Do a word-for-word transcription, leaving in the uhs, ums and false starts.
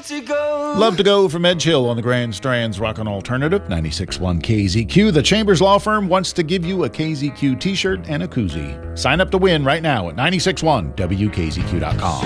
love to go. Love to Go from Ed Chill on the Grand Strand's Rockin' Alternative, ninety-six point one K Z Q. The Chambers Law Firm wants to give you a K Z Q t-shirt and a koozie. Sign up to win right now at nine six one W K Z Q dot com.